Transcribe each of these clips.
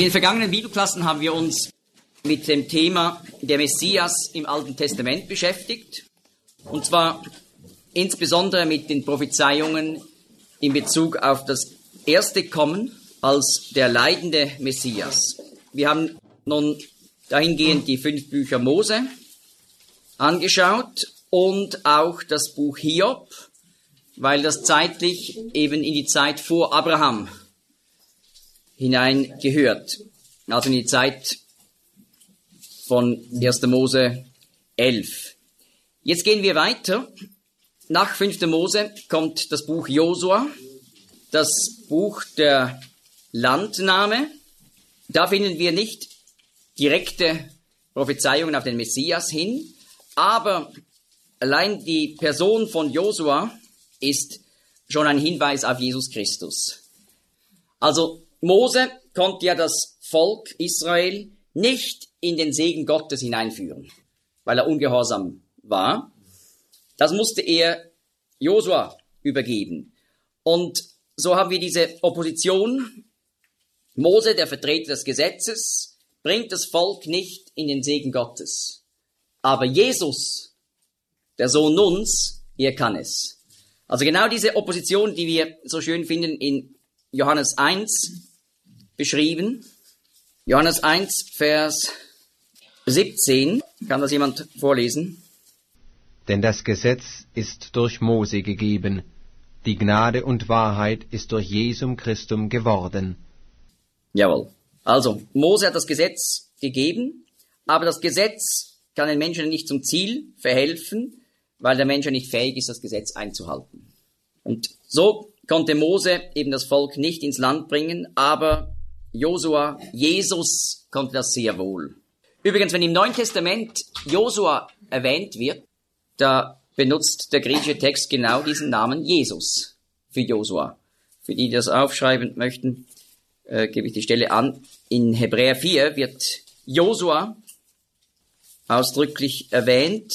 In den vergangenen Bibelklassen haben wir uns mit dem Thema der Messias im Alten Testament beschäftigt. Und zwar insbesondere mit den Prophezeiungen in Bezug auf das erste Kommen als der leidende Messias. Wir haben nun dahingehend die 5 Bücher Mose angeschaut und auch das Buch Hiob, weil das zeitlich eben in die Zeit vor Abraham hineingehört, also in die Zeit von 1. Mose 11. Jetzt gehen wir weiter. Nach 5. Mose kommt das Buch Josua, das Buch der Landnahme. Da finden wir nicht direkte Prophezeiungen auf den Messias hin, aber allein die Person von Josua ist schon ein Hinweis auf Jesus Christus. Also Mose konnte ja das Volk Israel nicht in den Segen Gottes hineinführen, weil er ungehorsam war. Das musste er Josua übergeben. Und so haben wir diese Opposition. Mose, der Vertreter des Gesetzes, bringt das Volk nicht in den Segen Gottes. Aber Jesus, der Sohn Nuns, er kann es. Also genau diese Opposition, die wir so schön finden in Johannes 1 beschrieben. Johannes 1, Vers 17. Kann das jemand vorlesen? Denn das Gesetz ist durch Mose gegeben, die Gnade und Wahrheit ist durch Jesum Christum geworden. Jawohl. Also, Mose hat das Gesetz gegeben, aber das Gesetz kann den Menschen nicht zum Ziel verhelfen, weil der Mensch ja nicht fähig ist, das Gesetz einzuhalten. Und so konnte Mose eben das Volk nicht ins Land bringen, aber Josua, Jesus, konnte das sehr wohl. Übrigens, wenn im Neuen Testament Josua erwähnt wird, da benutzt der griechische Text genau diesen Namen Jesus für Josua. Für die das aufschreiben möchten, gebe ich die Stelle an. In Hebräer 4 wird Josua ausdrücklich erwähnt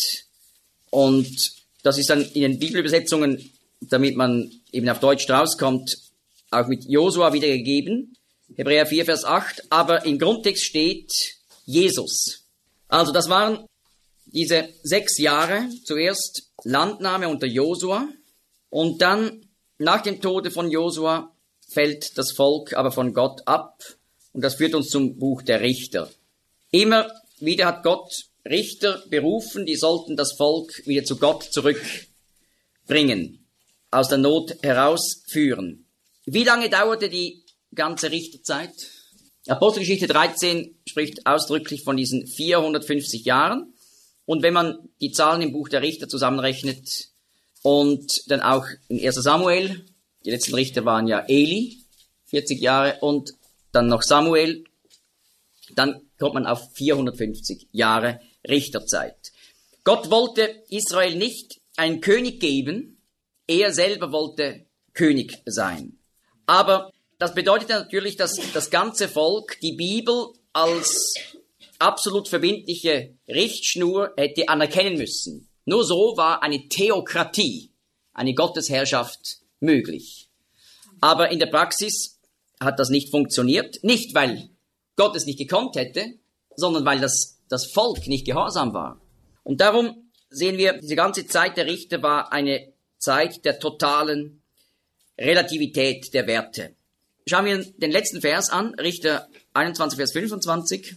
und das ist dann in den Bibelübersetzungen, damit man eben auf Deutsch rauskommt, auch mit Josua wiedergegeben. Hebräer 4, Vers 8, aber im Grundtext steht Jesus. Also das waren diese 6 Jahre, zuerst Landnahme unter Josua und dann nach dem Tode von Josua fällt das Volk aber von Gott ab und das führt uns zum Buch der Richter. Immer wieder hat Gott Richter berufen, die sollten das Volk wieder zu Gott zurückbringen, aus der Not herausführen. Wie lange dauerte die ganze Richterzeit? Apostelgeschichte 13 spricht ausdrücklich von diesen 450 Jahren. Und wenn man die Zahlen im Buch der Richter zusammenrechnet und dann auch in 1. Samuel, die letzten Richter waren ja Eli, 40 Jahre, und dann noch Samuel, dann kommt man auf 450 Jahre Richterzeit. Gott wollte Israel nicht einen König geben, er selber wollte König sein. Aber das bedeutet natürlich, dass das ganze Volk die Bibel als absolut verbindliche Richtschnur hätte anerkennen müssen. Nur so war eine Theokratie, eine Gottesherrschaft möglich. Aber in der Praxis hat das nicht funktioniert. Nicht, weil Gott es nicht gekonnt hätte, sondern weil das Volk nicht gehorsam war. Und darum sehen wir, diese ganze Zeit der Richter war eine Zeit der totalen Relativität der Werte. Schauen wir den letzten Vers an, Richter 21, Vers 25.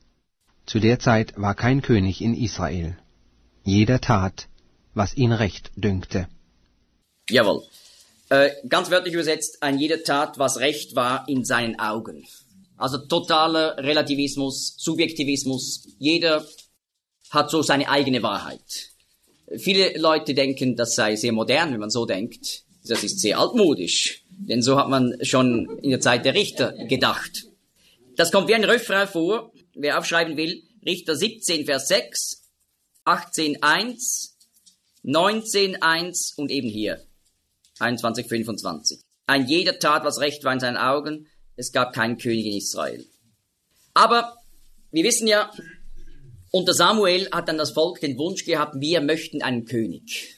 Zu der Zeit war kein König in Israel. Jeder tat, was ihn recht dünkte. Jawohl. Ganz wörtlich übersetzt, ein jeder tat, was recht war in seinen Augen. Also totaler Relativismus, Subjektivismus. Jeder hat so seine eigene Wahrheit. Viele Leute denken, das sei sehr modern, wenn man so denkt. Das ist sehr altmodisch. Denn so hat man schon in der Zeit der Richter gedacht. Das kommt wie ein Refrain vor, wer aufschreiben will. Richter 17, Vers 6, 18, 1, 19, 1 und eben hier 21, 25. Ein jeder tat, was recht war in seinen Augen. Es gab keinen König in Israel. Aber wir wissen ja, unter Samuel hat dann das Volk den Wunsch gehabt, wir möchten einen König.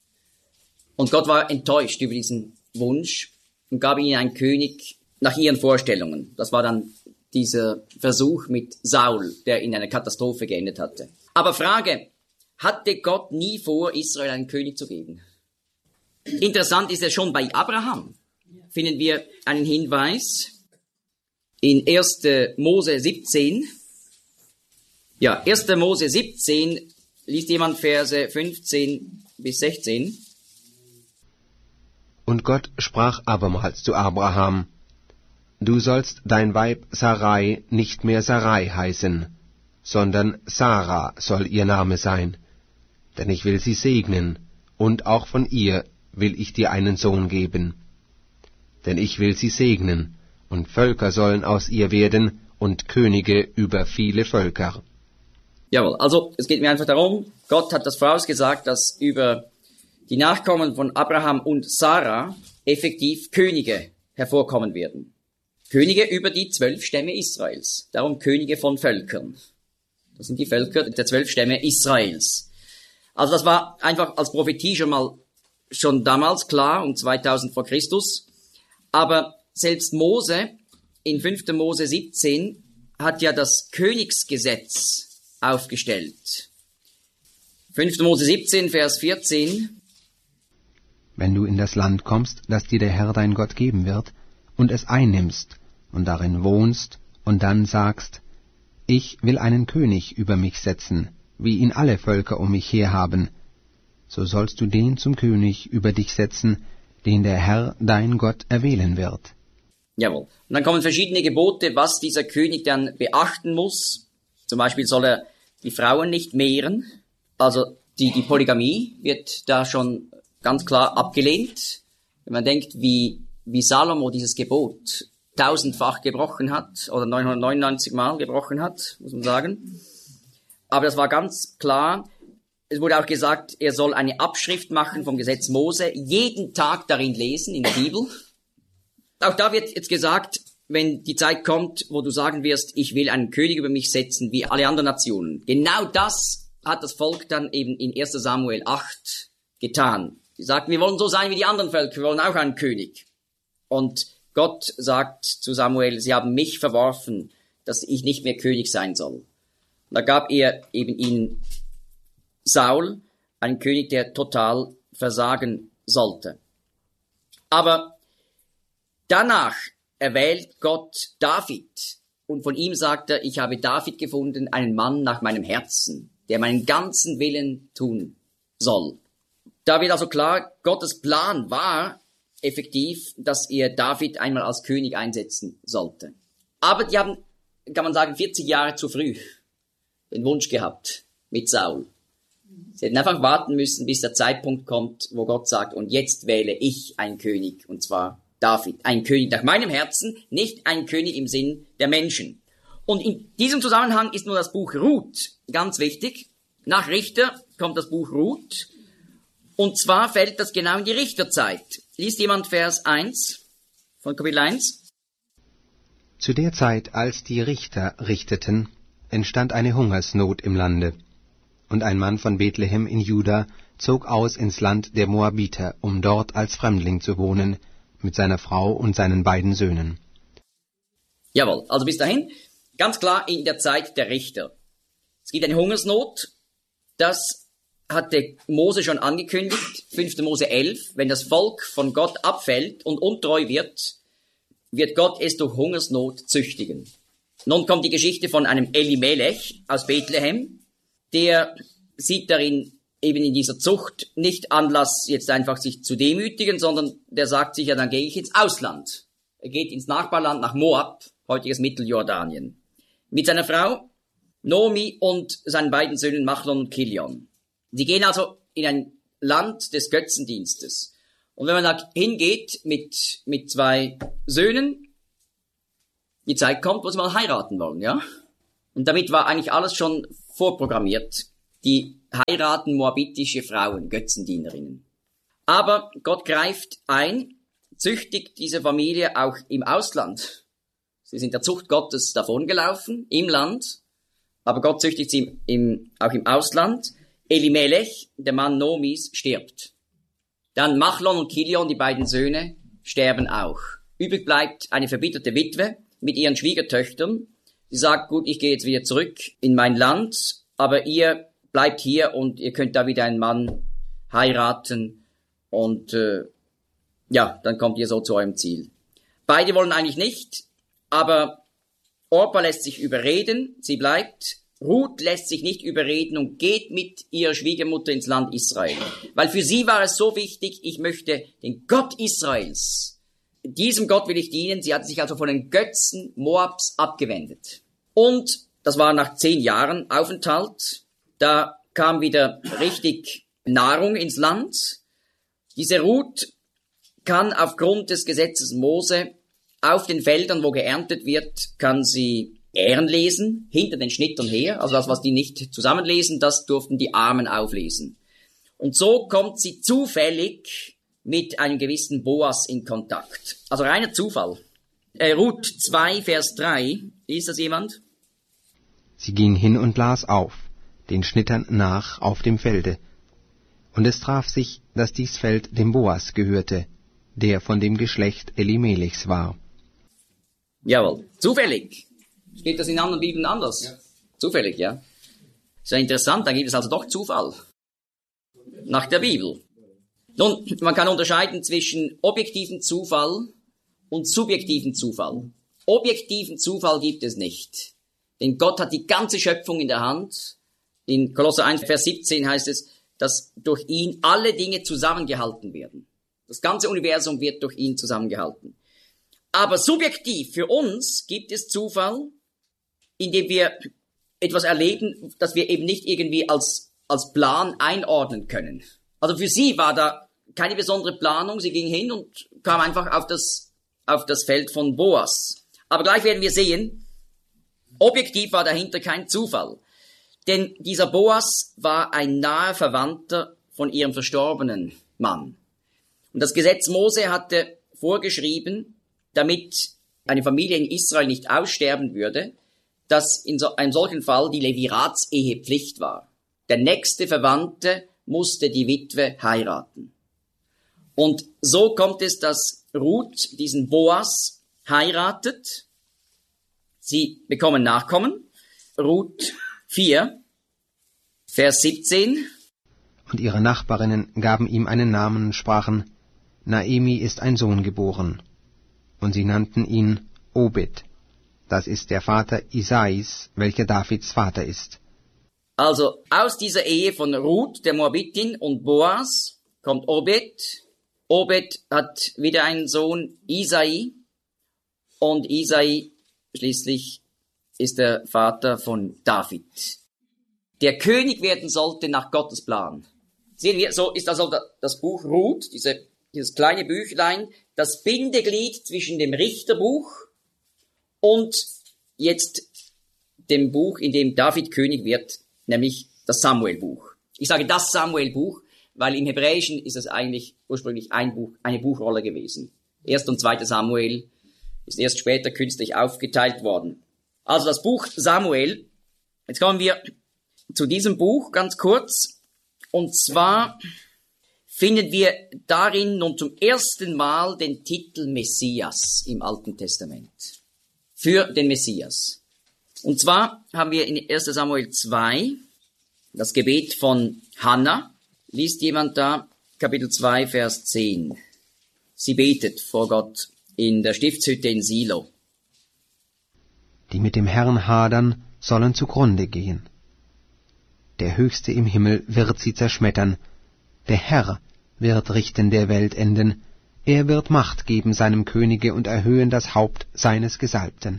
Und Gott war enttäuscht über diesen Wunsch und gab ihnen einen König nach ihren Vorstellungen. Das war dann dieser Versuch mit Saul, der in einer Katastrophe geendet hatte. Aber Frage, hatte Gott nie vor, Israel einen König zu geben? Interessant ist ja schon bei Abraham, finden wir einen Hinweis in 1. Mose 17. Ja, 1. Mose 17, liest jemand Verse 15 bis 16. Und Gott sprach abermals zu Abraham: Du sollst dein Weib Sarai nicht mehr Sarai heißen, sondern Sarah soll ihr Name sein, denn ich will sie segnen, und auch von ihr will ich dir einen Sohn geben. Denn ich will sie segnen, und Völker sollen aus ihr werden, und Könige über viele Völker. Jawohl, also es geht mir einfach darum, Gott hat das vorausgesagt, dass über die Nachkommen von Abraham und Sarah effektiv Könige hervorkommen werden. Könige über die 12 Stämme Israels, darum Könige von Völkern. Das sind die Völker der 12 Stämme Israels. Also das war einfach als Prophetie schon damals klar, um 2000 vor Christus. Aber selbst Mose, in 5. Mose 17, hat ja das Königsgesetz aufgestellt. 5. Mose 17, Vers 14. Wenn du in das Land kommst, das dir der Herr dein Gott geben wird, und es einnimmst, und darin wohnst, und dann sagst: Ich will einen König über mich setzen, wie ihn alle Völker um mich her haben, so sollst du den zum König über dich setzen, den der Herr dein Gott erwählen wird. Jawohl. Und dann kommen verschiedene Gebote, was dieser König dann beachten muss. Zum Beispiel soll er die Frauen nicht mehren. Also die Polygamie wird da schon ganz klar abgelehnt. Wenn man denkt, wie Salomo dieses Gebot 1000-fach gebrochen hat, oder 999 Mal gebrochen hat, muss man sagen. Aber das war ganz klar. Es wurde auch gesagt, er soll eine Abschrift machen vom Gesetz Mose, jeden Tag darin lesen, in der Bibel. Auch da wird jetzt gesagt, wenn die Zeit kommt, wo du sagen wirst, ich will einen König über mich setzen, wie alle anderen Nationen. Genau das hat das Volk dann eben in 1. Samuel 8 getan. Sie sagten, wir wollen so sein wie die anderen Völker, wir wollen auch einen König. Und Gott sagt zu Samuel, sie haben mich verworfen, dass ich nicht mehr König sein soll. Und da gab er eben ihnen Saul, einen König, der total versagen sollte. Aber danach erwählt Gott David. Und von ihm sagt er, ich habe David gefunden, einen Mann nach meinem Herzen, der meinen ganzen Willen tun soll. Da wird also klar, Gottes Plan war effektiv, dass er David einmal als König einsetzen sollte. Aber die haben, kann man sagen, 40 Jahre zu früh den Wunsch gehabt mit Saul. Sie hätten einfach warten müssen, bis der Zeitpunkt kommt, wo Gott sagt, und jetzt wähle ich einen König, und zwar David. Ein König nach meinem Herzen, nicht ein König im Sinn der Menschen. Und in diesem Zusammenhang ist nur das Buch Ruth ganz wichtig. Nach Richter kommt das Buch Ruth. Und zwar fällt das genau in die Richterzeit. Liest jemand Vers 1 von Kapitel 1? Zu der Zeit, als die Richter richteten, entstand eine Hungersnot im Lande. Und ein Mann von Bethlehem in Juda zog aus ins Land der Moabiter, um dort als Fremdling zu wohnen, mit seiner Frau und seinen beiden Söhnen. Jawohl, also bis dahin, ganz klar in der Zeit der Richter. Es gibt eine Hungersnot, das hatte Mose schon angekündigt, 5. Mose 11, wenn das Volk von Gott abfällt und untreu wird, wird Gott es durch Hungersnot züchtigen. Nun kommt die Geschichte von einem Elimelech aus Bethlehem, der sieht darin eben in dieser Zucht nicht Anlass, jetzt einfach sich zu demütigen, sondern der sagt sich, ja, dann gehe ich ins Ausland. Er geht ins Nachbarland nach Moab, heutiges Mitteljordanien, mit seiner Frau Nomi und seinen beiden Söhnen Machlon und Kilion. Sie gehen also in ein Land des Götzendienstes. Und wenn man da hingeht mit 2 Söhnen, die Zeit kommt, wo sie mal heiraten wollen, ja? Und damit war eigentlich alles schon vorprogrammiert. Die heiraten moabitische Frauen, Götzendienerinnen. Aber Gott greift ein, züchtigt diese Familie auch im Ausland. Sie sind der Zucht Gottes davongelaufen, im Land, aber Gott züchtigt sie auch im Ausland. Elimelech, der Mann Nomis, stirbt. Dann Machlon und Kilion, die beiden Söhne, sterben auch. Übrig bleibt eine verbitterte Witwe mit ihren Schwiegertöchtern, Sie sagt, gut, ich gehe jetzt wieder zurück in mein Land, aber ihr bleibt hier und ihr könnt da wieder einen Mann heiraten und dann kommt ihr so zu eurem Ziel. Beide wollen eigentlich nicht, aber Orpa lässt sich überreden, sie bleibt. Ruth lässt sich nicht überreden und geht mit ihrer Schwiegermutter ins Land Israel. Weil für sie war es so wichtig, ich möchte den Gott Israels, diesem Gott will ich dienen. Sie hat sich also von den Götzen Moabs abgewendet. Und das war nach 10 Jahren Aufenthalt. Da kam wieder richtig Nahrung ins Land. Diese Ruth kann aufgrund des Gesetzes Mose auf den Feldern, wo geerntet wird, kann sie Ähren lesen, hinter den Schnittern her. Also das, was die nicht zusammenlesen, das durften die Armen auflesen. Und so kommt sie zufällig mit einem gewissen Boas in Kontakt. Also reiner Zufall. Ruth 2, Vers 3. Liest das jemand? Sie ging hin und las auf, den Schnittern nach auf dem Felde. Und es traf sich, dass dies Feld dem Boas gehörte, der von dem Geschlecht Elimelechs war. Jawohl, zufällig. Steht das in anderen Bibeln anders? Ja. Zufällig, ja. Ist ja interessant, da gibt es also doch Zufall. Nach der Bibel. Nun, man kann unterscheiden zwischen objektiven Zufall und subjektiven Zufall. Objektiven Zufall gibt es nicht. Denn Gott hat die ganze Schöpfung in der Hand. In Kolosser 1, Vers 17 heißt es, dass durch ihn alle Dinge zusammengehalten werden. Das ganze Universum wird durch ihn zusammengehalten. Aber subjektiv für uns gibt es Zufall, indem wir etwas erleben, das wir eben nicht irgendwie als Plan einordnen können. Also für sie war da keine besondere Planung, sie ging hin und kam einfach auf das Feld von Boas. Aber gleich werden wir sehen, objektiv war dahinter kein Zufall. Denn dieser Boas war ein naher Verwandter von ihrem verstorbenen Mann. Und das Gesetz Mose hatte vorgeschrieben, damit eine Familie in Israel nicht aussterben würde, dass in einem solchen Fall die Leviratsehe Pflicht war. Der nächste Verwandte musste die Witwe heiraten. Und so kommt es, dass Ruth diesen Boas heiratet. Sie bekommen Nachkommen. Ruth 4, Vers 17. Und ihre Nachbarinnen gaben ihm einen Namen und sprachen, Naemi ist ein Sohn geboren. Und sie nannten ihn Obed. Das ist der Vater Isais, welcher Davids Vater ist. Also aus dieser Ehe von Ruth, der Moabitin, und Boas kommt Obed. Obed hat wieder einen Sohn, Isai. Und Isai schließlich ist der Vater von David, der König werden sollte nach Gottes Plan. Sehen wir, so ist also das Buch Ruth, dieses kleine Büchlein, das Bindeglied zwischen dem Richterbuch und jetzt dem Buch, in dem David König wird, nämlich das Samuelbuch. Ich sage das Samuelbuch, weil im Hebräischen ist es eigentlich ursprünglich eine Buchrolle gewesen. 1. und 2. Samuel ist erst später künstlich aufgeteilt worden. Also das Buch Samuel. Jetzt kommen wir zu diesem Buch ganz kurz. Und zwar finden wir darin nun zum ersten Mal den Titel Messias im Alten Testament. Für den Messias. Und zwar haben wir in 1. Samuel 2 das Gebet von Hannah. Liest jemand da? Kapitel 2, Vers 10. Sie betet vor Gott in der Stiftshütte in Silo. Die mit dem Herrn hadern, sollen zugrunde gehen. Der Höchste im Himmel wird sie zerschmettern. Der Herr wird richten der Weltenden. Er wird Macht geben seinem Könige und erhöhen das Haupt seines Gesalbten.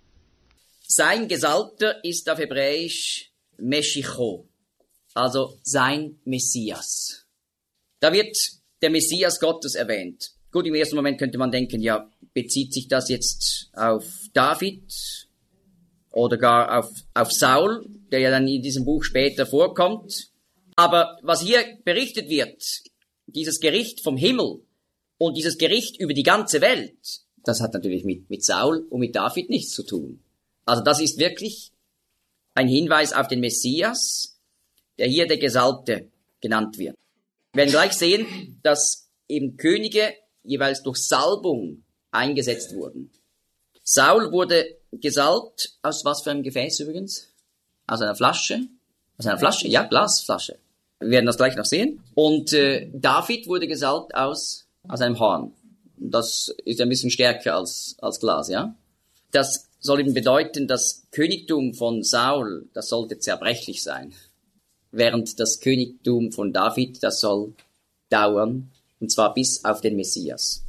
Sein Gesalbter ist auf Hebräisch Meshicho, also sein Messias. Da wird der Messias Gottes erwähnt. Gut, im ersten Moment könnte man denken, ja, bezieht sich das jetzt auf David oder gar auf Saul, der ja dann in diesem Buch später vorkommt. Aber was hier berichtet wird, dieses Gericht vom Himmel und dieses Gericht über die ganze Welt, das hat natürlich mit Saul und mit David nichts zu tun. Also das ist wirklich ein Hinweis auf den Messias, der hier der Gesalbte genannt wird. Wir werden gleich sehen, dass eben Könige jeweils durch Salbung eingesetzt wurden. Saul wurde gesalbt, aus was für einem Gefäß übrigens? Aus einer Flasche? Aus einer Flasche? Ja, Glasflasche. Wir werden das gleich noch sehen. Und David wurde gesalbt aus einem Horn. Das ist ein bisschen stärker als Glas, ja. Das soll eben bedeuten, das Königtum von Saul, das sollte zerbrechlich sein. Während das Königtum von David, das soll dauern, und zwar bis auf den Messias.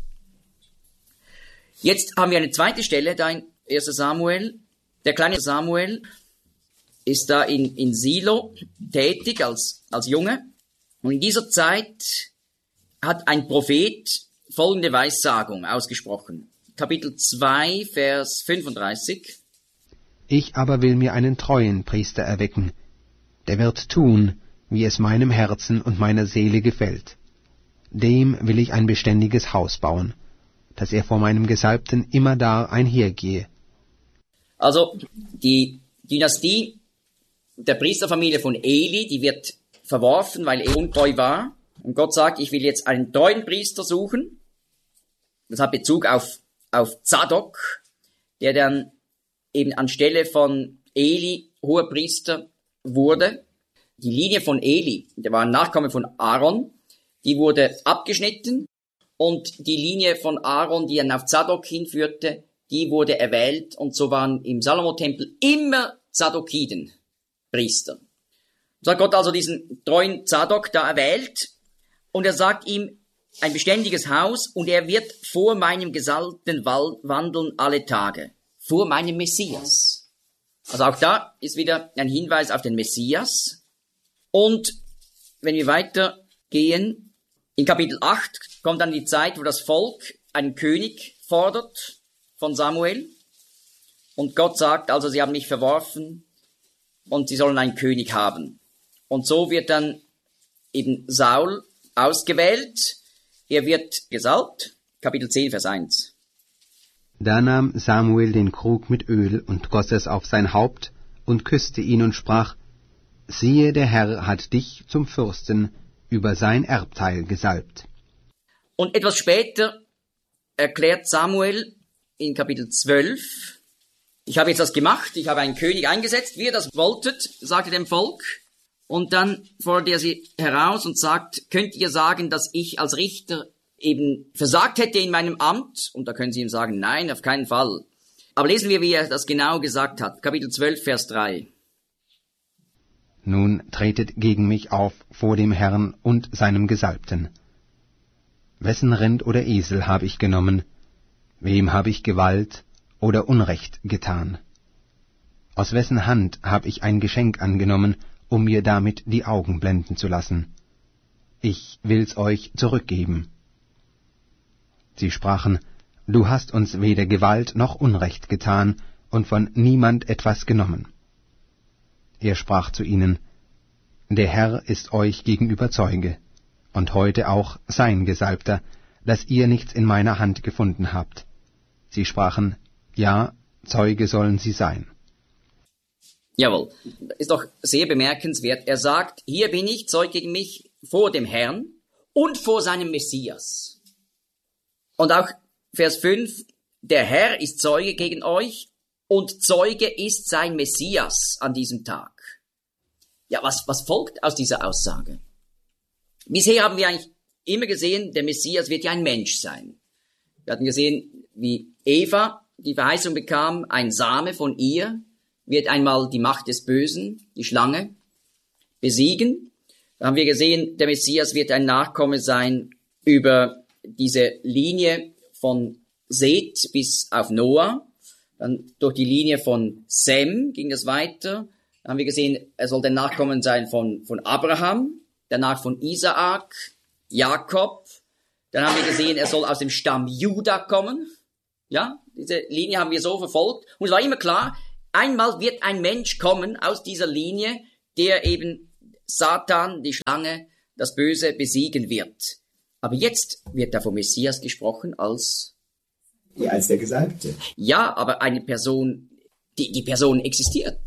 Jetzt haben wir eine zweite Stelle, da in 1. Samuel. Der kleine Samuel ist da in Silo tätig als Junge. Und in dieser Zeit hat ein Prophet folgende Weissagung ausgesprochen. Kapitel 2, Vers 35. Ich aber will mir einen treuen Priester erwecken, der wird tun, wie es meinem Herzen und meiner Seele gefällt. Dem will ich ein beständiges Haus bauen, dass er vor meinem Gesalbten immerdar einhergehe. Also die Dynastie der Priesterfamilie von Eli, die wird verworfen, weil er untreu war. Und Gott sagt, ich will jetzt einen treuen Priester suchen. Das hat Bezug auf Zadok, der dann eben anstelle von Eli Hohepriester wurde. Die Linie von Eli, der war ein Nachkomme von Aaron, die wurde abgeschnitten und die Linie von Aaron, die dann auf Zadok hinführte, die wurde erwählt und so waren im Salomo-Tempel immer Zadokiden, Priester. So hat Gott also diesen treuen Zadok da erwählt und er sagt ihm, ein beständiges Haus und er wird vor meinem Gesalbten wandeln alle Tage. Vor meinem Messias. Also auch da ist wieder ein Hinweis auf den Messias. Und wenn wir weitergehen, in Kapitel 8 kommt dann die Zeit, wo das Volk einen König fordert von Samuel. Und Gott sagt, also sie haben mich verworfen und sie sollen einen König haben. Und so wird dann eben Saul ausgewählt. Er wird gesalbt, Kapitel 10, Vers 1. Da nahm Samuel den Krug mit Öl und goss es auf sein Haupt und küsste ihn und sprach, siehe, der Herr hat dich zum Fürsten über sein Erbteil gesalbt. Und etwas später erklärt Samuel in Kapitel 12, ich habe jetzt das gemacht, ich habe einen König eingesetzt, wie ihr das wolltet, sagte dem Volk. Und dann fordert er sie heraus und sagt, könnt ihr sagen, dass ich als Richter eben versagt hätte in meinem Amt? Und da können sie ihm sagen, nein, auf keinen Fall. Aber lesen wir, wie er das genau gesagt hat. Kapitel 12, Vers 3. Nun tretet gegen mich auf vor dem Herrn und seinem Gesalbten. Wessen Rind oder Esel habe ich genommen? Wem habe ich Gewalt oder Unrecht getan? Aus wessen Hand habe ich ein Geschenk angenommen, um mir damit die Augen blenden zu lassen? Ich will's euch zurückgeben. Sie sprachen, du hast uns weder Gewalt noch Unrecht getan und von niemand etwas genommen. Er sprach zu ihnen, der Herr ist euch gegenüber Zeuge, und heute auch sein Gesalbter, dass ihr nichts in meiner Hand gefunden habt. Sie sprachen, ja, Zeuge sollen sie sein. Jawohl, ist doch sehr bemerkenswert. Er sagt, hier bin ich, Zeug gegen mich, vor dem Herrn und vor seinem Messias. Und auch Vers 5, der Herr ist Zeuge gegen euch und Zeuge ist sein Messias an diesem Tag. Ja, was folgt aus dieser Aussage? Bisher haben wir eigentlich immer gesehen, der Messias wird ja ein Mensch sein. Wir hatten gesehen, wie Eva die Verheißung bekam, ein Same von ihr wird einmal die Macht des Bösen, die Schlange, besiegen. Da haben wir gesehen, der Messias wird ein Nachkomme sein über diese Linie von Seth bis auf Noah. Dann durch die Linie von Sem ging es weiter. Da haben wir gesehen, er soll der Nachkommen sein von Abraham, danach von Isaak, Jakob. Dann haben wir gesehen, er soll aus dem Stamm Juda kommen. Ja, diese Linie haben wir so verfolgt. Und es war immer klar, einmal wird ein Mensch kommen aus dieser Linie, der eben Satan, die Schlange, das Böse besiegen wird. Aber jetzt wird da vom Messias gesprochen als... Ja, als der Gesalbte. Ja, aber eine Person, die Person existiert.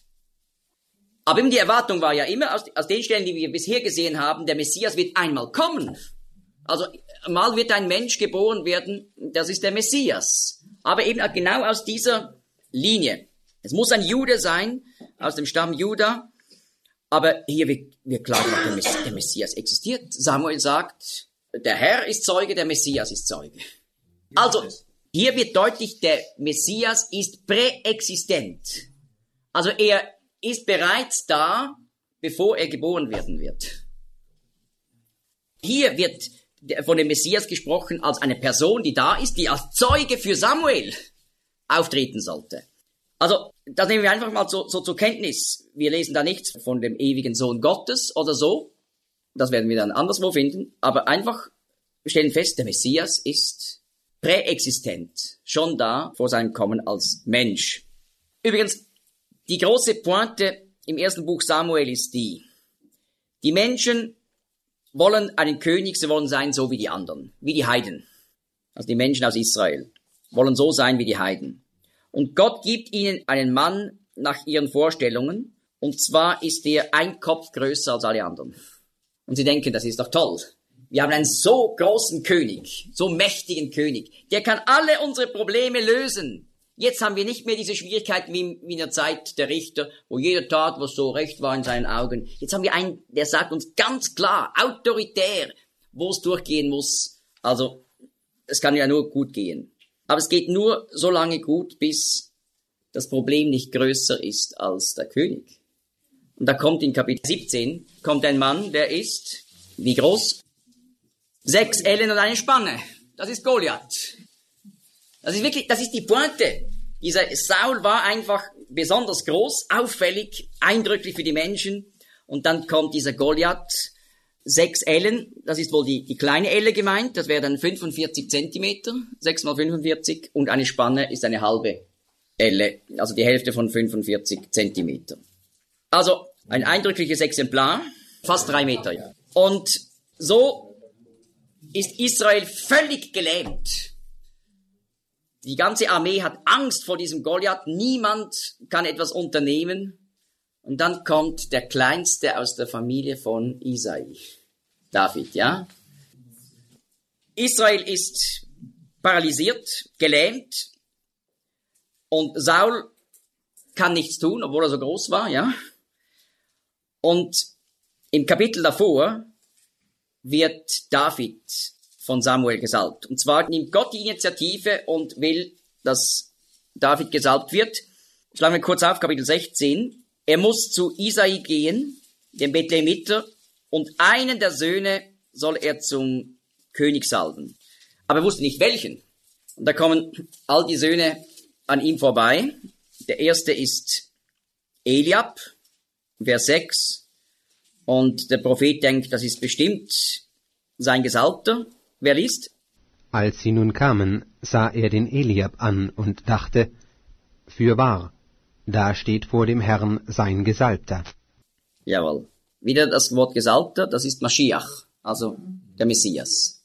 Aber eben die Erwartung war ja immer, aus den Stellen, die wir bisher gesehen haben, der Messias wird einmal kommen. Also mal wird ein Mensch geboren werden, das ist der Messias. aber eben genau aus dieser Linie. Es muss ein Jude sein, aus dem Stamm Juda, aber hier wird klar gemacht, der Messias existiert. Samuel sagt, der Herr ist Zeuge, der Messias ist Zeuge. Also, hier wird deutlich, der Messias ist präexistent. Also er ist bereits da, bevor er geboren werden wird. Hier wird von dem Messias gesprochen als eine Person, die da ist, die als Zeuge für Samuel auftreten sollte. Also, das nehmen wir einfach mal so zur Kenntnis. Wir lesen da nichts von dem ewigen Sohn Gottes oder so. Das werden wir dann anderswo finden. Aber einfach stellen fest, der Messias ist präexistent, schon da vor seinem Kommen als Mensch. Übrigens, die große Pointe im ersten Buch Samuel ist die Menschen wollen einen König, sie wollen sein so wie die anderen, wie die Heiden. Also die Menschen aus Israel wollen so sein wie die Heiden. Und Gott gibt ihnen einen Mann nach ihren Vorstellungen, und zwar ist er ein Kopf größer als alle anderen. Und sie denken, das ist doch toll. Wir haben einen so großen König, so mächtigen König, der kann alle unsere Probleme lösen. Jetzt haben wir nicht mehr diese Schwierigkeiten wie in der Zeit der Richter, wo jeder tat, was so recht war in seinen Augen. Jetzt haben wir einen, der sagt uns ganz klar, autoritär, wo es durchgehen muss. Also, es kann ja nur gut gehen. Aber es geht nur so lange gut, bis das Problem nicht größer ist als der König. Und da kommt in Kapitel 17, kommt ein Mann, der ist, wie groß? 6 Ellen und eine Spanne. Das ist Goliath. Das ist die Pointe. Dieser Saul war einfach besonders groß, auffällig, eindrücklich für die Menschen. Und dann kommt dieser Goliath, 6 Ellen, das ist wohl die kleine Elle gemeint, das wäre dann 45 Zentimeter, 6 mal 45, und eine Spanne ist eine halbe Elle, also die Hälfte von 45 Zentimeter. Also ein eindrückliches Exemplar, fast 3 Meter. Ja. Und so ist Israel völlig gelähmt. Die ganze Armee hat Angst vor diesem Goliath, niemand kann etwas unternehmen. Und dann kommt der Kleinste aus der Familie von Isai, David, ja. Israel ist paralysiert, gelähmt, und Saul kann nichts tun, obwohl er so groß war, ja. Und im Kapitel davor wird David von Samuel gesalbt. Und zwar nimmt Gott die Initiative und will, dass David gesalbt wird. Schlagen wir kurz auf, Kapitel 16. Er muss zu Isai gehen, dem Bethlehemiter, und einen der Söhne soll er zum König salben. Aber er wusste nicht welchen. Und da kommen all die Söhne an ihm vorbei. Der erste ist Eliab, Vers 6. Und der Prophet denkt, das ist bestimmt sein Gesalbter. Wer liest? Als sie nun kamen, sah er den Eliab an und dachte, fürwahr, da steht vor dem Herrn sein Gesalbter. Jawohl. Wieder das Wort Gesalbter, das ist Maschiach, also der Messias.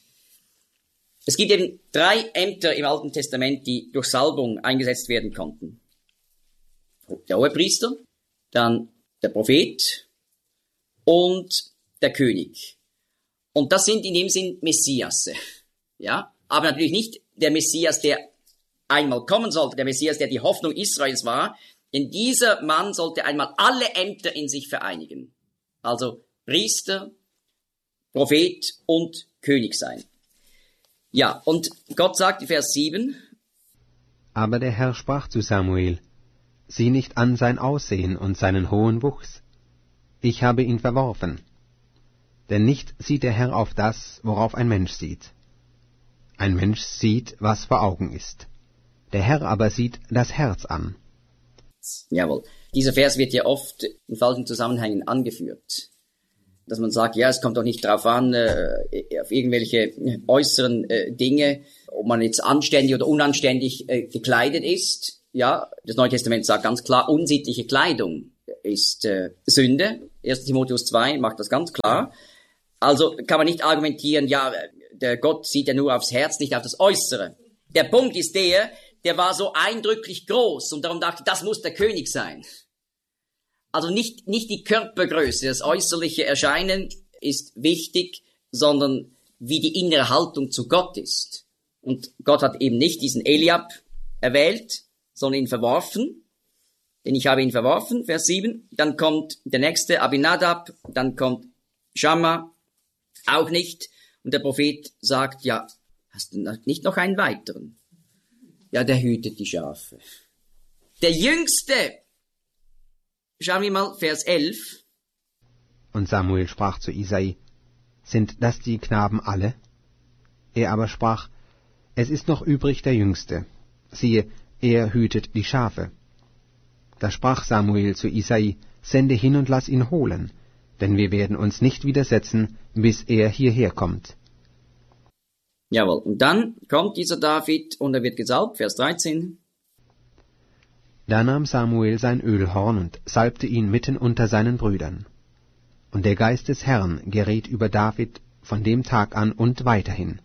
Es gibt eben 3 Ämter im Alten Testament, die durch Salbung eingesetzt werden konnten. Der Hohepriester, dann der Prophet und der König. Und das sind in dem Sinn Messiasse. Ja, aber natürlich nicht der Messias, der einmal kommen sollte, der Messias, der die Hoffnung Israels war, denn dieser Mann sollte einmal alle Ämter in sich vereinigen. Also Priester, Prophet und König sein. Ja, und Gott sagt in Vers 7, aber der Herr sprach zu Samuel, sieh nicht an sein Aussehen und seinen hohen Wuchs. Ich habe ihn verworfen. Denn nicht sieht der Herr auf das, worauf ein Mensch sieht. Ein Mensch sieht, was vor Augen ist. Der Herr aber sieht das Herz an. Jawohl. Dieser Vers wird ja oft in falschen Zusammenhängen angeführt. Dass man sagt, ja, es kommt doch nicht darauf an, auf irgendwelche äußeren Dinge, ob man jetzt anständig oder unanständig gekleidet ist. Ja, das Neue Testament sagt ganz klar, unsittliche Kleidung ist Sünde. 1. Timotheus 2 macht das ganz klar. Also kann man nicht argumentieren, ja, der Gott sieht ja nur aufs Herz, nicht auf das Äußere. Der Punkt ist der war so eindrücklich groß und darum dachte ich, das muss der König sein. Also nicht die Körpergröße, das äußerliche Erscheinen ist wichtig, sondern wie die innere Haltung zu Gott ist. Und Gott hat eben nicht diesen Eliab erwählt, sondern ihn verworfen. Denn ich habe ihn verworfen, Vers 7. Dann kommt der nächste, Abinadab. Dann kommt Schamma, auch nicht. Und der Prophet sagt, ja, hast du nicht noch einen weiteren? Ja, der hütet die Schafe. Der Jüngste. Schauen wir mal, Vers 11. Und Samuel sprach zu Isai, sind das die Knaben alle? Er aber sprach, es ist noch übrig der Jüngste. Siehe, er hütet die Schafe. Da sprach Samuel zu Isai, sende hin und lass ihn holen, denn wir werden uns nicht widersetzen, bis er hierher kommt. Jawohl, und dann kommt dieser David und er wird gesalbt, Vers 13. Da nahm Samuel sein Ölhorn und salbte ihn mitten unter seinen Brüdern. Und der Geist des Herrn geriet über David von dem Tag an und weiterhin.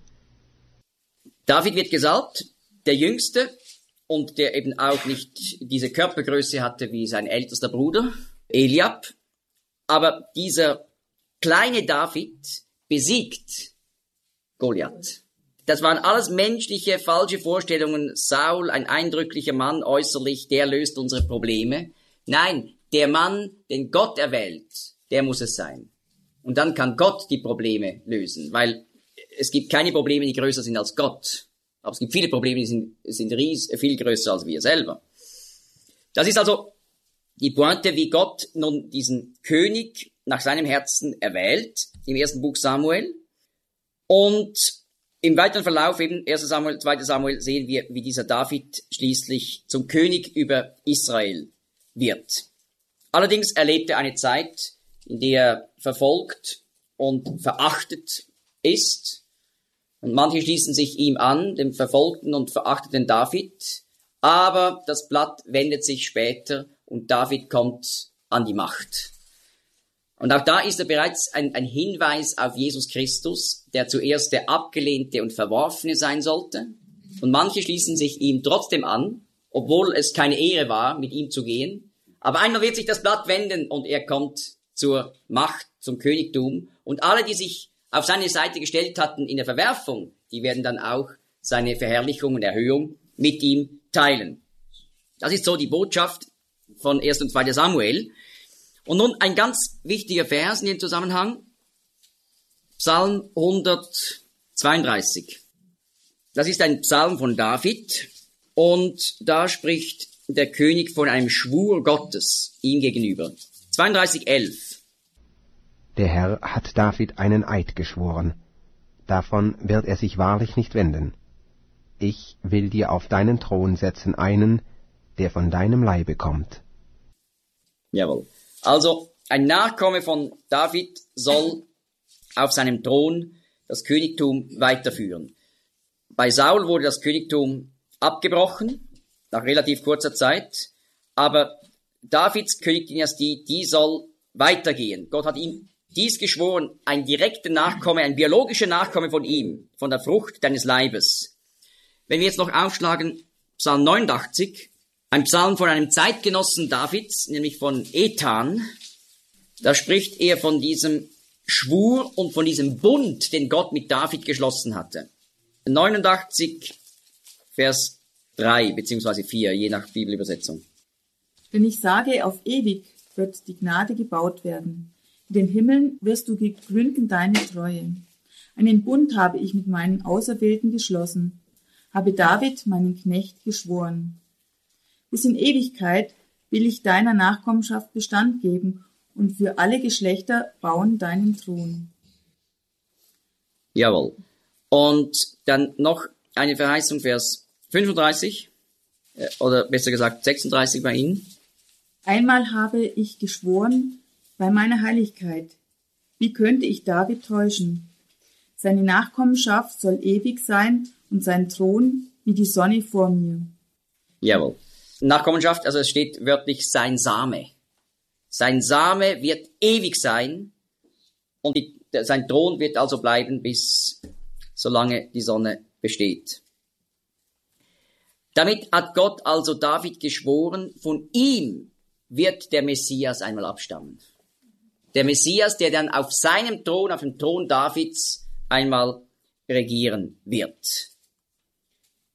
David wird gesalbt, der Jüngste, und der eben auch nicht diese Körpergröße hatte wie sein ältester Bruder, Eliab. Aber dieser kleine David besiegt Goliath. Das waren alles menschliche, falsche Vorstellungen. Saul, ein eindrücklicher Mann äußerlich, der löst unsere Probleme. Nein, der Mann, den Gott erwählt, der muss es sein. Und dann kann Gott die Probleme lösen, weil es gibt keine Probleme, die größer sind als Gott. Aber es gibt viele Probleme, die sind viel größer als wir selber. Das ist also die Pointe, wie Gott nun diesen König nach seinem Herzen erwählt, im ersten Buch Samuel. Und im weiteren Verlauf, eben 1. Samuel, 2. Samuel, sehen wir, wie dieser David schließlich zum König über Israel wird. Allerdings erlebt er eine Zeit, in der er verfolgt und verachtet ist. Und manche schließen sich ihm an, dem verfolgten und verachteten David. Aber das Blatt wendet sich später und David kommt an die Macht. Und auch da ist er bereits ein Hinweis auf Jesus Christus, der zuerst der Abgelehnte und Verworfene sein sollte. Und manche schließen sich ihm trotzdem an, obwohl es keine Ehre war, mit ihm zu gehen. Aber einmal wird sich das Blatt wenden und er kommt zur Macht, zum Königtum. Und alle, die sich auf seine Seite gestellt hatten in der Verwerfung, die werden dann auch seine Verherrlichung und Erhöhung mit ihm teilen. Das ist so die Botschaft von 1. und 2. Samuel. Und nun ein ganz wichtiger Vers in dem Zusammenhang, Psalm 132. Das ist ein Psalm von David und da spricht der König von einem Schwur Gottes ihm gegenüber. 32,11. Der Herr hat David einen Eid geschworen. Davon wird er sich wahrlich nicht wenden. Ich will dir auf deinen Thron setzen einen, der von deinem Leibe kommt. Jawohl. Also ein Nachkomme von David soll auf seinem Thron das Königtum weiterführen. Bei Saul wurde das Königtum abgebrochen, nach relativ kurzer Zeit, aber Davids Königsdynastie, die soll weitergehen. Gott hat ihm dies geschworen, ein direkter Nachkomme, ein biologischer Nachkomme von ihm, von der Frucht deines Leibes. Wenn wir jetzt noch aufschlagen, Psalm 89, ein Psalm von einem Zeitgenossen Davids, nämlich von Ethan, da spricht er von diesem Schwur und von diesem Bund, den Gott mit David geschlossen hatte. 89, Vers 3 bzw. 4, je nach Bibelübersetzung. Denn ich sage, auf ewig wird die Gnade gebaut werden. In den Himmeln wirst du gegründen deine Treue. Einen Bund habe ich mit meinen Auserwählten geschlossen, habe David, meinen Knecht, geschworen. Bis in Ewigkeit will ich deiner Nachkommenschaft Bestand geben und für alle Geschlechter bauen deinen Thron. Jawohl. Und dann noch eine Verheißung, Vers 35, oder besser gesagt 36 bei Ihnen. Einmal habe ich geschworen bei meiner Heiligkeit. Wie könnte ich David täuschen? Seine Nachkommenschaft soll ewig sein und sein Thron wie die Sonne vor mir. Jawohl. Nachkommenschaft, also es steht wörtlich sein Same. Sein Same wird ewig sein und sein Thron wird also bleiben, bis solange die Sonne besteht. Damit hat Gott also David geschworen, von ihm wird der Messias einmal abstammen. Der Messias, der dann auf seinem Thron, auf dem Thron Davids, einmal regieren wird.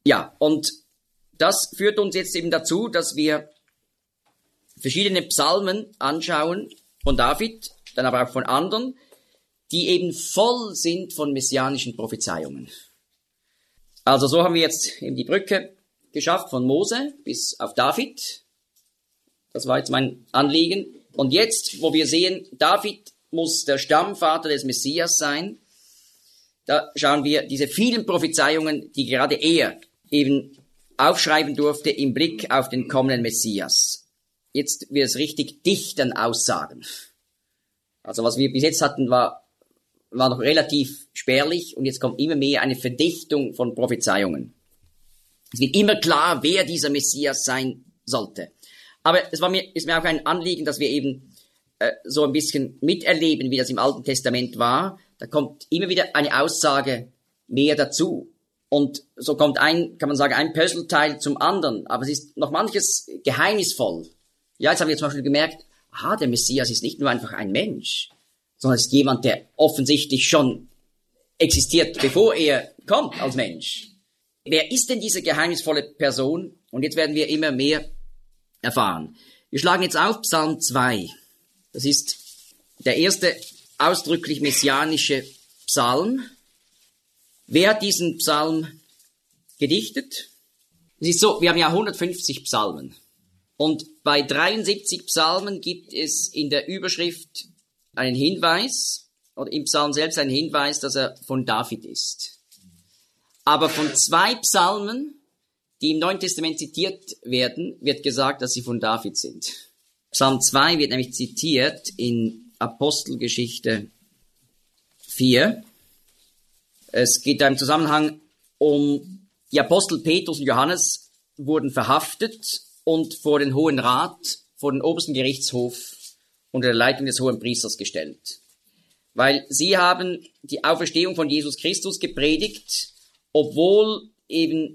Ja, und das führt uns jetzt eben dazu, dass wir verschiedene Psalmen anschauen, von David, dann aber auch von anderen, die eben voll sind von messianischen Prophezeiungen. Also so haben wir jetzt eben die Brücke geschafft von Mose bis auf David. Das war jetzt mein Anliegen. Und jetzt, wo wir sehen, David muss der Stammvater des Messias sein, da schauen wir diese vielen Prophezeiungen, die gerade er eben aufschreiben durfte im Blick auf den kommenden Messias. Jetzt wird es richtig dicht an Aussagen. Also was wir bis jetzt hatten, war noch relativ spärlich und jetzt kommt immer mehr eine Verdichtung von Prophezeiungen. Es wird immer klar, wer dieser Messias sein sollte. Aber ist mir auch ein Anliegen, dass wir eben so ein bisschen miterleben, wie das im Alten Testament war. Da kommt immer wieder eine Aussage mehr dazu. Und so kommt kann man sagen, ein Puzzleteil zum anderen. Aber es ist noch manches geheimnisvoll. Ja, jetzt haben wir zum Beispiel gemerkt, der Messias ist nicht nur einfach ein Mensch, sondern es ist jemand, der offensichtlich schon existiert, bevor er kommt als Mensch. Wer ist denn diese geheimnisvolle Person? Und jetzt werden wir immer mehr erfahren. Wir schlagen jetzt auf Psalm 2. Das ist der erste ausdrücklich messianische Psalm. Wer hat diesen Psalm gedichtet? Es ist so, wir haben ja 150 Psalmen. Und bei 73 Psalmen gibt es in der Überschrift einen Hinweis, oder im Psalm selbst einen Hinweis, dass er von David ist. Aber von 2 Psalmen, die im Neuen Testament zitiert werden, wird gesagt, dass sie von David sind. Psalm 2 wird nämlich zitiert in Apostelgeschichte 4. Es geht da im Zusammenhang um die Apostel Petrus und Johannes wurden verhaftet und vor den Hohen Rat, vor den obersten Gerichtshof unter der Leitung des Hohenpriesters gestellt. Weil sie haben die Auferstehung von Jesus Christus gepredigt, obwohl eben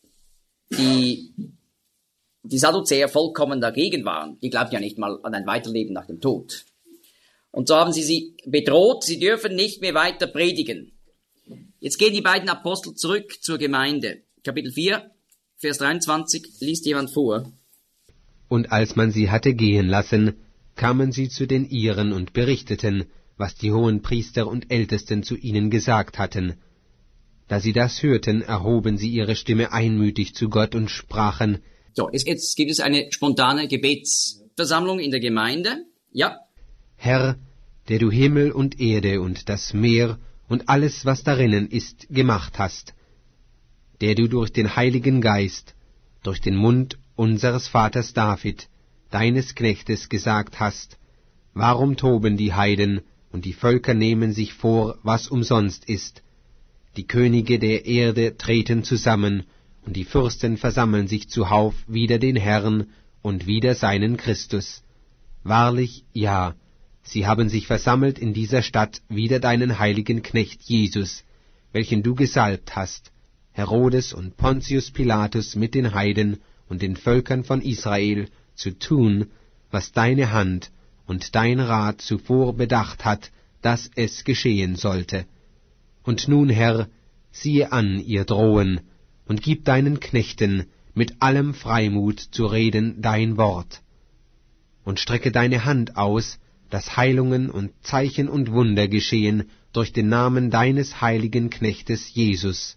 die Sadduzäer vollkommen dagegen waren. Die glaubten ja nicht mal an ein Weiterleben nach dem Tod. Und so haben sie bedroht, sie dürfen nicht mehr weiter predigen. Jetzt gehen die beiden Apostel zurück zur Gemeinde. Kapitel 4, Vers 23, liest jemand vor. Und als man sie hatte gehen lassen, kamen sie zu den Iren und berichteten, was die Hohenpriester und Ältesten zu ihnen gesagt hatten. Da sie das hörten, erhoben sie ihre Stimme einmütig zu Gott und sprachen: So, jetzt gibt es eine spontane Gebetsversammlung in der Gemeinde. Ja. Herr, der du Himmel und Erde und das Meer und alles, was darinnen ist, gemacht hast, der du durch den Heiligen Geist, durch den Mund unseres Vaters David, deines Knechtes, gesagt hast: Warum toben die Heiden und die Völker nehmen sich vor, was umsonst ist? Die Könige der Erde treten zusammen, und die Fürsten versammeln sich zuhauf wider den Herrn und wider seinen Christus. Wahrlich, ja, sie haben sich versammelt in dieser Stadt wider deinen heiligen Knecht Jesus, welchen du gesalbt hast, Herodes und Pontius Pilatus mit den Heiden und den Völkern von Israel, zu tun, was deine Hand und dein Rat zuvor bedacht hat, dass es geschehen sollte. Und nun, Herr, siehe an ihr Drohen, und gib deinen Knechten mit allem Freimut zu reden dein Wort. Und strecke deine Hand aus, dass Heilungen und Zeichen und Wunder geschehen durch den Namen deines heiligen Knechtes Jesus.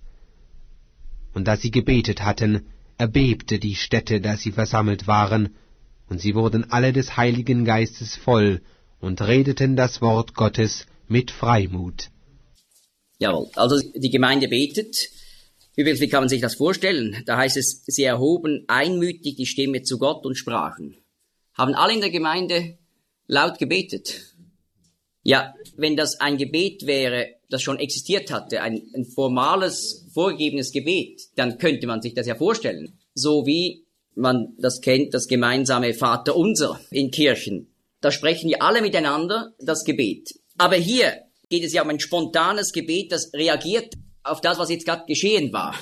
Und da sie gebetet hatten, erbebte die Stätte, da sie versammelt waren, und sie wurden alle des Heiligen Geistes voll und redeten das Wort Gottes mit Freimut. Jawohl, also die Gemeinde betet. Übrigens, wie kann man sich das vorstellen? Da heißt es, sie erhoben einmütig die Stimme zu Gott und sprachen. Haben alle in der Gemeinde laut gebetet? Ja, wenn das ein Gebet wäre, das schon existiert hatte, ein formales, vorgegebenes Gebet, dann könnte man sich das ja vorstellen. So wie man das kennt, das gemeinsame Vaterunser in Kirchen. Da sprechen wir alle miteinander das Gebet. Aber hier geht es ja um ein spontanes Gebet, das reagiert auf das, was jetzt gerade geschehen war.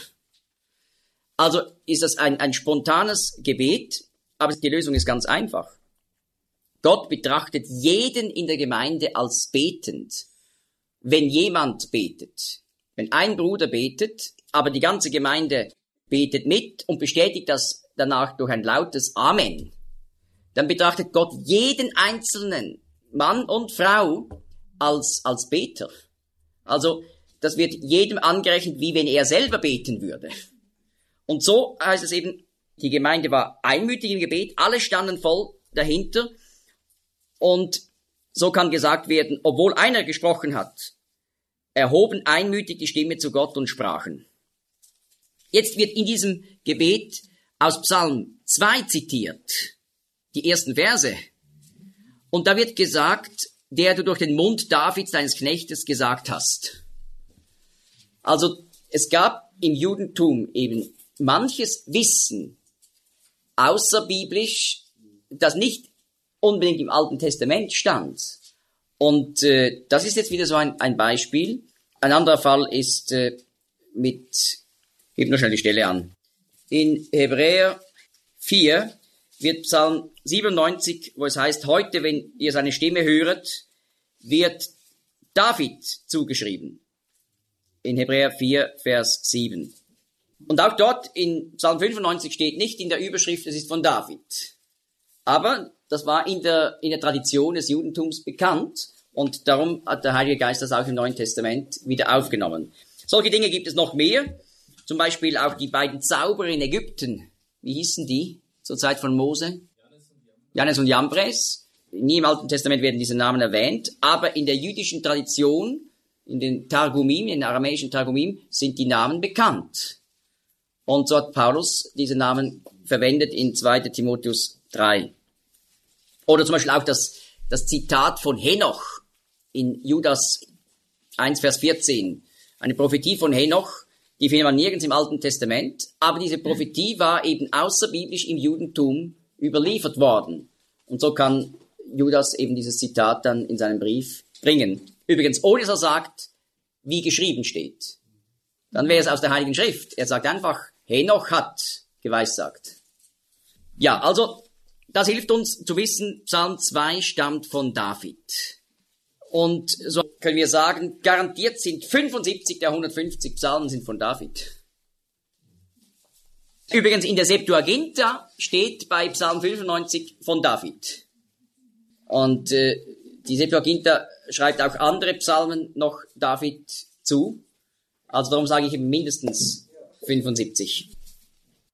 Also ist das ein spontanes Gebet, aber die Lösung ist ganz einfach. Gott betrachtet jeden in der Gemeinde als betend. Wenn jemand betet, wenn ein Bruder betet, aber die ganze Gemeinde betet mit und bestätigt das danach durch ein lautes Amen, dann betrachtet Gott jeden einzelnen Mann und Frau als Beter. Also, das wird jedem angerechnet, wie wenn er selber beten würde. Und so heißt es eben, die Gemeinde war einmütig im Gebet, alle standen voll dahinter. Und so kann gesagt werden, obwohl einer gesprochen hat, erhoben einmütig die Stimme zu Gott und sprachen. Jetzt wird in diesem Gebet aus Psalm 2 zitiert, die ersten Verse. Und da wird gesagt, der du durch den Mund Davids, deines Knechtes, gesagt hast. Also es gab im Judentum eben manches Wissen, außerbiblisch, das nicht unbedingt im Alten Testament stand. Und das ist jetzt wieder so ein Beispiel. Ein anderer Fall ist gib nur schnell die Stelle an. In Hebräer 4 wird Psalm 97, wo es heißt, heute, wenn ihr seine Stimme höret, wird David zugeschrieben. In Hebräer 4, Vers 7. Und auch dort in Psalm 95 steht nicht in der Überschrift, es ist von David. Aber das war in der Tradition des Judentums bekannt und darum hat der Heilige Geist das auch im Neuen Testament wieder aufgenommen. Solche Dinge gibt es noch mehr. Zum Beispiel auch die beiden Zauberer in Ägypten. Wie hießen die zur Zeit von Mose? Jannes und Jambres. Nie im Alten Testament werden diese Namen erwähnt, aber in der jüdischen Tradition, in den Targumim, in den aramäischen Targumim, sind die Namen bekannt. Und so hat Paulus diese Namen verwendet in 2. Timotheus 3. Oder zum Beispiel auch das Zitat von Henoch in Judas 1, Vers 14. Eine Prophetie von Henoch, die findet man nirgends im Alten Testament, aber diese Prophetie war eben außerbiblisch im Judentum überliefert worden. Und so kann Judas eben dieses Zitat dann in seinem Brief bringen. Übrigens, ohne dass er sagt, wie geschrieben steht. Dann wäre es aus der Heiligen Schrift. Er sagt einfach, Henoch hat geweissagt. Ja, also, das hilft uns zu wissen, Psalm 2 stammt von David. Und so können wir sagen, garantiert sind 75 der 150 Psalmen sind von David. Übrigens, in der Septuaginta steht bei Psalm 95 von David. Und die Septuaginta schreibt auch andere Psalmen noch David zu. Also darum sage ich eben mindestens 75.